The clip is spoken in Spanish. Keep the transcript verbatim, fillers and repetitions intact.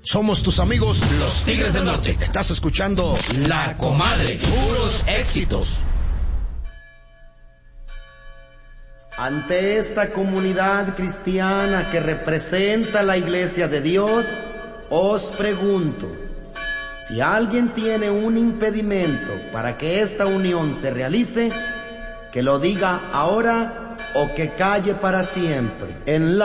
Somos tus amigos, los Tigres del Norte. Estás escuchando La Comadre, puros éxitos. Ante esta comunidad cristiana que representa la Iglesia de Dios, os pregunto, si alguien tiene un impedimento para que esta unión se realice, que lo diga ahora o que calle para siempre. En la